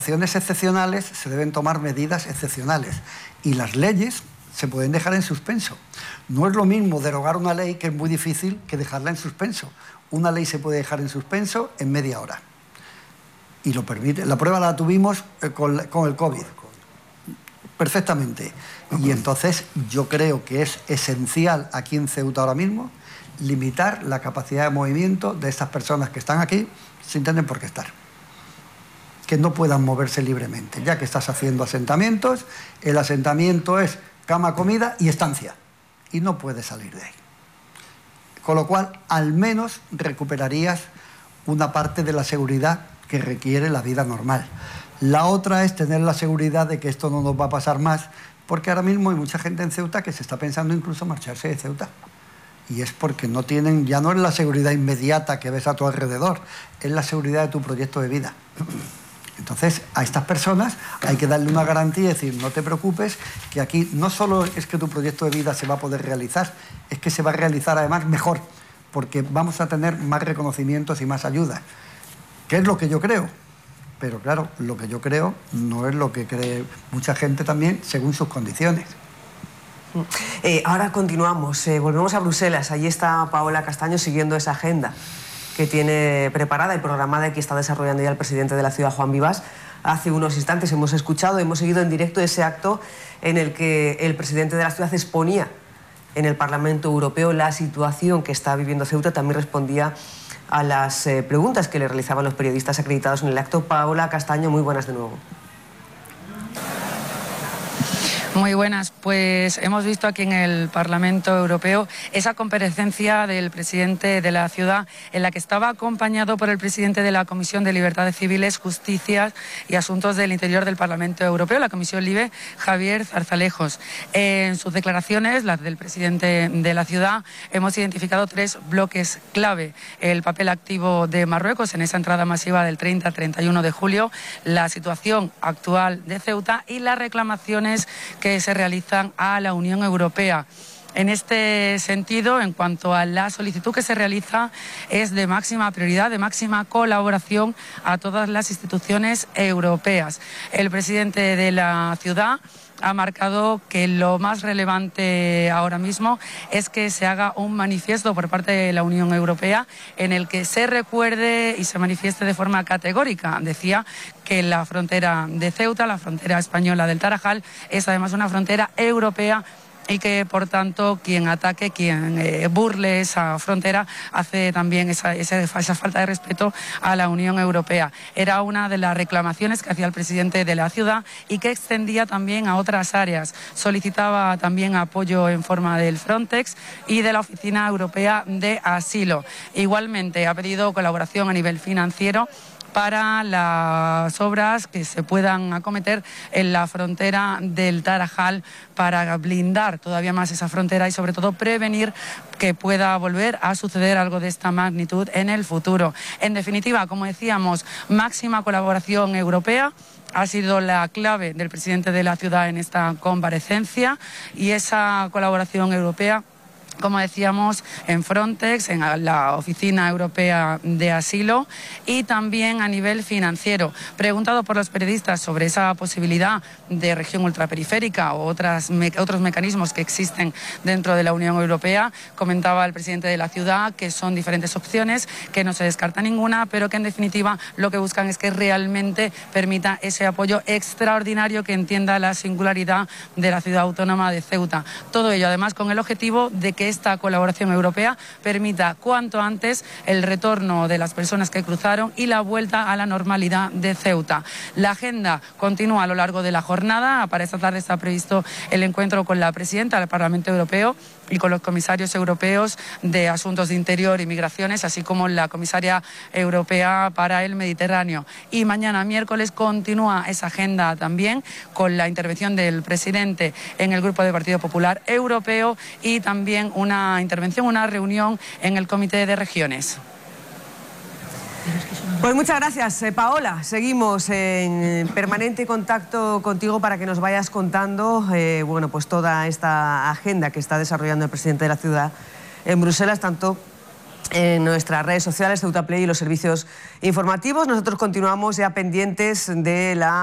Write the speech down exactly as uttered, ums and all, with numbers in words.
situaciones excepcionales se deben tomar medidas excepcionales y las leyes se pueden dejar en suspenso. No es lo mismo derogar una ley, que es muy difícil, que dejarla en suspenso. Una ley se puede dejar en suspenso en media hora. Y lo permite. La prueba la tuvimos con, con el COVID. Perfectamente. Y entonces yo creo que es esencial aquí en Ceuta ahora mismo limitar la capacidad de movimiento de estas personas que están aquí sin tener por qué estar. Que no puedan moverse libremente, ya que estás haciendo asentamientos, el asentamiento es cama, comida y estancia, y no puedes salir de ahí. Con lo cual, al menos recuperarías una parte de la seguridad que requiere la vida normal. La otra es tener la seguridad de que esto no nos va a pasar más, porque ahora mismo hay mucha gente en Ceuta que se está pensando incluso marcharse de Ceuta. Y es porque no tienen, ya no es la seguridad inmediata que ves a tu alrededor, es la seguridad de tu proyecto de vida. Entonces, a estas personas hay que darle una garantía y decir, no te preocupes, que aquí no solo es que tu proyecto de vida se va a poder realizar, es que se va a realizar además mejor, porque vamos a tener más reconocimientos y más ayuda. ¿Qué es lo que yo creo? Pero claro, lo que yo creo no es lo que cree mucha gente también, según sus condiciones. Eh, ahora continuamos, eh, volvemos a Bruselas. Allí está Paola Castaño siguiendo esa agenda que tiene preparada y programada y que está desarrollando ya el presidente de la ciudad, Juan Vivas. Hace unos instantes hemos escuchado, hemos seguido en directo ese acto en el que el presidente de la ciudad exponía en el Parlamento Europeo la situación que está viviendo Ceuta. También respondía a las eh, preguntas que le realizaban los periodistas acreditados en el acto. Paola Castaño, muy buenas de nuevo. Muy buenas, pues hemos visto aquí en el Parlamento Europeo esa comparecencia del presidente de la ciudad en la que estaba acompañado por el presidente de la Comisión de Libertades Civiles, Justicia y Asuntos del Interior del Parlamento Europeo, la Comisión LIBE, Javier Zarzalejos. En sus declaraciones, las del presidente de la ciudad, hemos identificado tres bloques clave: el papel activo de Marruecos en esa entrada masiva del treinta a treinta y uno de julio, la situación actual de Ceuta y las reclamaciones que se realizan a la Unión Europea. En este sentido, en cuanto a la solicitud que se realiza, es de máxima prioridad, de máxima colaboración a todas las instituciones europeas. El presidente de la ciudad ha marcado que lo más relevante ahora mismo es que se haga un manifiesto por parte de la Unión Europea en el que se recuerde y se manifieste de forma categórica. Decía que la frontera de Ceuta, la frontera española del Tarajal, es además una frontera europea y que, por tanto, quien ataque, quien eh, burle esa frontera, hace también esa, esa, esa falta de respeto a la Unión Europea. Era una de las reclamaciones que hacía el presidente de la ciudad y que extendía también a otras áreas. Solicitaba también apoyo en forma del Frontex y de la Oficina Europea de Asilo. Igualmente, ha pedido colaboración a nivel financiero para las obras que se puedan acometer en la frontera del Tarajal para blindar todavía más esa frontera y sobre todo prevenir que pueda volver a suceder algo de esta magnitud en el futuro. En definitiva, como decíamos, máxima colaboración europea ha sido la clave del presidente de la ciudad en esta comparecencia, y esa colaboración europea, como decíamos, en Frontex, en la Oficina Europea de Asilo, y también a nivel financiero. Preguntado por los periodistas sobre esa posibilidad de región ultraperiférica o otras me otros mecanismos que existen dentro de la Unión Europea, comentaba el presidente de la ciudad que son diferentes opciones, que no se descarta ninguna, pero que en definitiva lo que buscan es que realmente permita ese apoyo extraordinario que entienda la singularidad de la ciudad autónoma de Ceuta. Todo ello además con el objetivo de que esta colaboración europea permita cuanto antes el retorno de las personas que cruzaron y la vuelta a la normalidad de Ceuta. La agenda continúa a lo largo de la jornada. Para esta tarde está previsto el encuentro con la presidenta del Parlamento Europeo y con los comisarios europeos de Asuntos de Interior y Migraciones, así como la comisaria europea para el Mediterráneo. Y mañana miércoles continúa esa agenda también con la intervención del presidente en el Grupo de Partido Popular Europeo y también una intervención, una reunión en el Comité de Regiones. Pues muchas gracias, eh, Paola. Seguimos en permanente contacto contigo para que nos vayas contando eh, bueno, pues toda esta agenda que está desarrollando el presidente de la ciudad en Bruselas, tanto en nuestras redes sociales, Ceuta Play y los servicios informativos. Nosotros continuamos ya pendientes de la